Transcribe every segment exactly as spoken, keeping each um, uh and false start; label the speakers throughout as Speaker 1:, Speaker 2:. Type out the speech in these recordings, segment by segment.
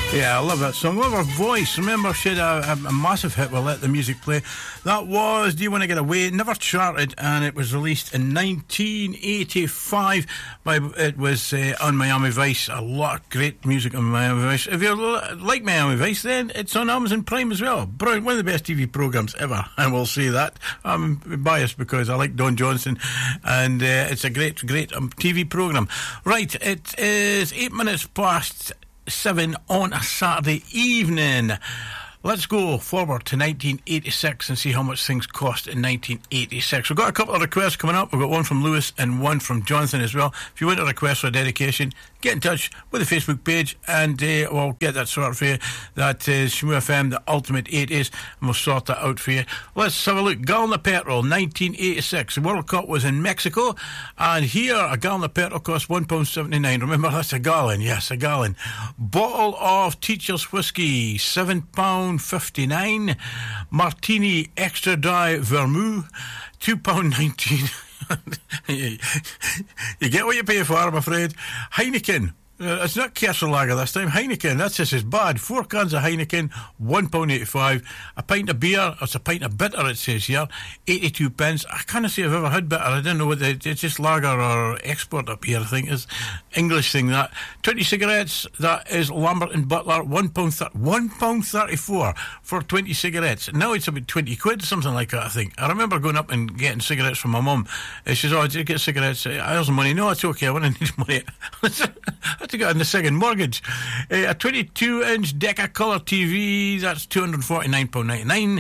Speaker 1: Yeah, I love that song. Love her voice. Remember, she had a, a, a massive hit with Let the Music Play. That was Do You Want to Get Away? It never charted, and it was released in nineteen eighty-five. By, it was uh, on Miami Vice. A lot of great music on Miami Vice. If you like Miami Vice, then it's on Amazon Prime as well. Brilliant. One of the best T V programmes ever, and we'll say that. I'm biased because I like Don Johnson, and uh, it's a great, great um, T V programme. Right, it is eight minutes past seven on a Saturday evening. Let's go forward to nineteen eighty-six and see how much things cost in nineteen eighty-six. We've got a couple of requests coming up. We've got one from Lewis and one from Jonathan as well. If you want a request for a dedication, get in touch with the Facebook page and uh, we'll get that sorted for you. That is Shmoo F M, the Ultimate eighties, and we'll sort that out for you. Let's have a look. Gallon of petrol, nineteen eighty-six. The World Cup was in Mexico, and here a gallon of petrol costs one pound seventy-nine. Remember, that's a gallon. Yes, a gallon. Bottle of Teacher's Whiskey, seven pounds fifty-nine. Martini Extra Dry Vermouth, two pounds nineteen. you, you get what you pay for, I'm afraid. Heineken. Uh, it's not Kersenlager this time. Heineken, that's just as bad. Four cans of Heineken, one pound eighty-five. A pint of beer, it's a pint of bitter, it says here, eighty-two pence. I can't say I've ever had bitter. I don't know what the, it's just lager or export up here, I think. It's English thing, that. twenty cigarettes, that is Lambert and Butler, one pound thirty-four for twenty cigarettes. Now it's about twenty quid, something like that, I think. I remember going up and getting cigarettes from my mum. She says, oh, did you get cigarettes? Here's money. No, it's okay, I want to need money. I had to get in the second mortgage. Uh, a twenty-two inch Decacolour T V, that's two hundred forty-nine pounds ninety-nine.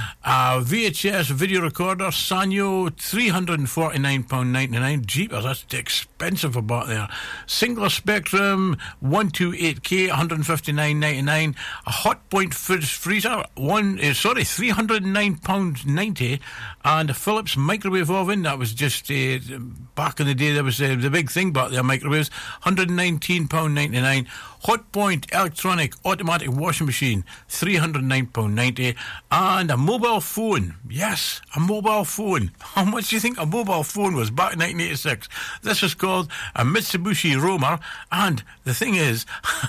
Speaker 1: A V H S video recorder, Sanyo, three hundred forty-nine pounds ninety-nine. Jeepers, that's expensive about there. Singler Spectrum, one twenty-eight K, one hundred fifty-nine pounds ninety-nine. A Hot Point fridge freezer, one, uh, sorry, three hundred nine pounds ninety. And a Philips microwave oven, that was just uh, back in the day, that was uh, the big thing about their microwaves, one hundred nineteen pounds ninety-nine. Hot Point electronic automatic washing machine, three hundred nine pounds ninety. And a mobile phone, yes, a mobile phone. How much do you think a mobile phone was back in nineteen eighty-six? This was called a Mitsubishi Roamer, and the thing is,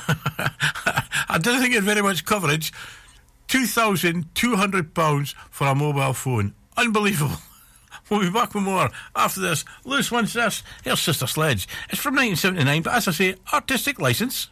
Speaker 1: I don't think it had very much coverage. two thousand two hundred pounds for a mobile phone. Unbelievable. We'll be back with more after this. Lewis wants this. Here's Sister Sledge. It's from nineteen seventy-nine, but as I say, artistic licence.